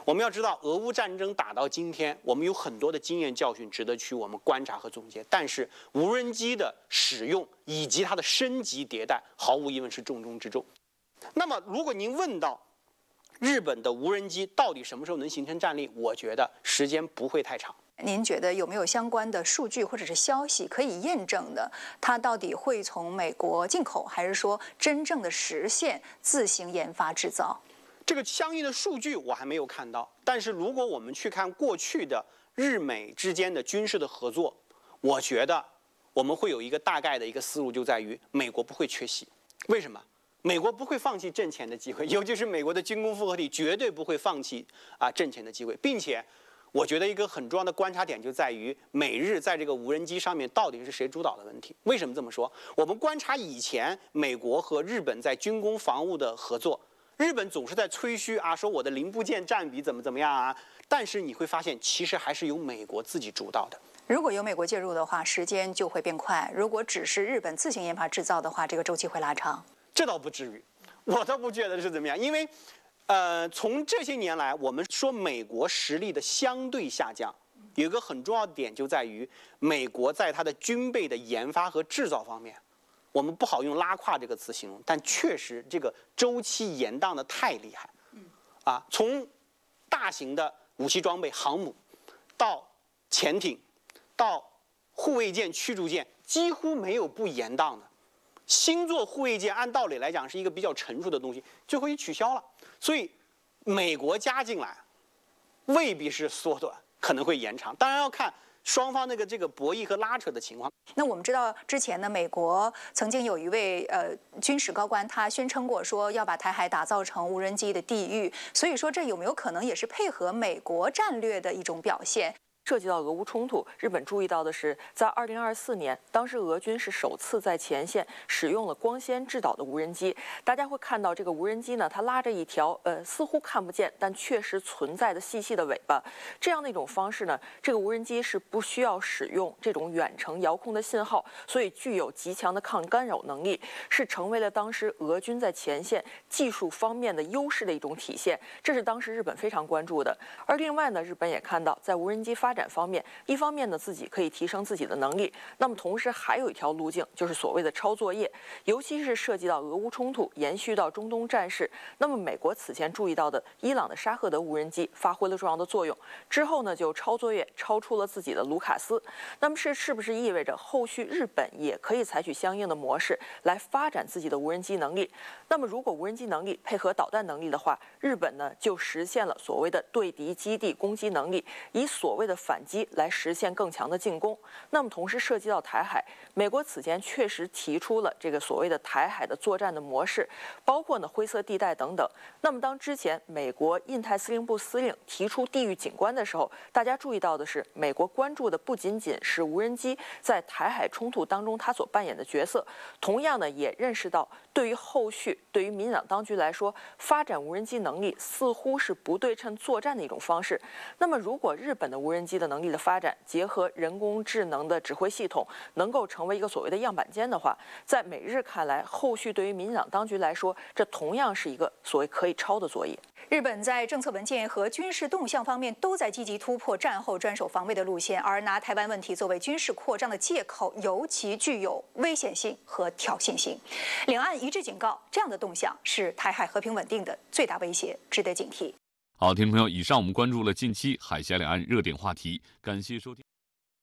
我们要知道，俄乌战争打到今天，我们有很多的经验教训值得去我们观察和总结。但是无人机的使用以及它的升级迭代，毫无疑问是重中之重。那么，如果您问到日本的无人机到底什么时候能形成战力，我觉得时间不会太长。 您觉得有没有相关的数据或者是消息可以验证的？它到底会从美国进口，还是说真正的实现自行研发制造？ 这个相应的数据我还没有看到。但是如果我们去看过去的日美之间的军事的合作，我觉得我们会有一个大概的一个思路，就在于美国不会缺席。为什么？美国不会放弃挣钱的机会，尤其是美国的军工复合体绝对不会放弃挣钱的机会，并且。我觉得一个很重要的观察点就在于美日在这个无人机上面到底是谁主导的问题。为什么这么说？我们观察以前美国和日本在军工防务的合作，日本总是在吹嘘说我的零部件占比怎么样啊，但是你会发现其实还是由美国自己主导的。 如果有美国介入的话，时间就会变快；如果只是日本自行研发制造的话，这个周期会拉长。 这倒不至于，我倒不觉得是怎么样，因为。从这些年来，我们说美国实力的相对下降，有一个很重要的点就在于美国在它的军备的研发和制造方面，我们不好用拉胯这个词形容，但确实这个周期延宕的太厉害。从大型的武器装备、航母，到潜艇，到护卫舰、驱逐舰，几乎没有不延宕的。星座护卫舰按道理来讲是一个比较成熟的东西，最后也取消了。所以，美国加进来，未必是缩短，可能会延长。当然要看双方这个博弈和拉扯的情况。 那我们知道之前呢，美国曾经有一位军事高官，他宣称过说要把台海打造成无人机的地狱。所以说，这有没有可能也是配合美国战略的一种表现？ 涉及到俄乌冲突，日本注意到的是，在2024年，当时俄军是首次在前线使用了光纤制导的无人机。大家会看到这个无人机呢，它拉着一条似乎看不见但确实存在的细细的尾巴。这样的一种方式呢，这个无人机是不需要使用这种远程遥控的信号，所以具有极强的抗干扰能力，是成为了当时俄军在前线技术方面的优势的一种体现。这是当时日本非常关注的。而另外呢，日本也看到在无人机发展方面，一方面呢自己可以提升自己的能力，那么同时还有一条路径，就是所谓的抄作业，尤其是涉及到俄乌冲突延续到中东战事。那么美国此前注意到的伊朗的沙赫德无人机发挥了重要的作用，之后呢就抄作业超出了自己的卢卡斯。那么是不是意味着后续日本也可以采取相应的模式来发展自己的无人机能力？那么如果无人机能力配合导弹能力的话，日本呢就实现了所谓的对敌基地攻击能力，以所谓的反击来实现更强的进攻。那么同时涉及到台海，美国此前确实提出了这个所谓的台海的作战的模式，包括呢灰色地带等等。那么当之前美国印太司令部司令提出地域警官的时候，大家注意到的是，美国关注的不仅仅是无人机在台海冲突当中它所扮演的角色，同样呢也认识到，对于后续对于民进党当局来说，发展无人机能力似乎是不对称作战的一种方式。那么如果日本的无人机的能力的发展结合人工智能的指挥系统，能够成为一个所谓的样板间的话，在美日看来，后续对于民进党当局来说，这同样是一个所谓可以抄的作业。 日本在政策文件和军事动向方面都在积极突破战后专守防卫的路线，而拿台湾问题作为军事扩张的借口，尤其具有危险性和挑衅性。两岸一致警告，这样的动向是台海和平稳定的最大威胁，值得警惕。 好，听众朋友，以上我们关注了近期海峡两岸热点话题，感谢收听。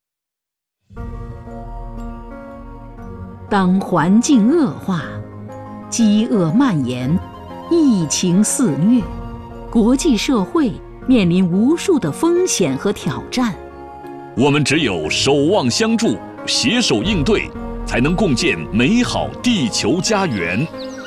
当环境恶化，饥饿蔓延，疫情肆虐，国际社会面临无数的风险和挑战。 我们只有守望相助，携手应对，才能共建美好地球家园。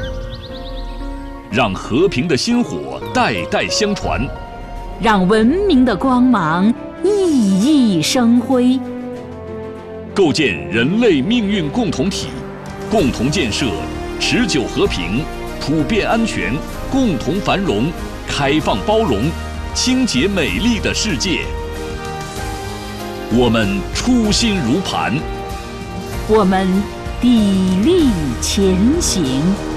让和平的薪火代代相传， 让文明的光芒熠熠生辉。 构建人类命运共同体，共同建设持久和平、普遍安全、共同繁荣、开放包容、清洁美丽的世界。我们初心如磐， 我们砥砺前行。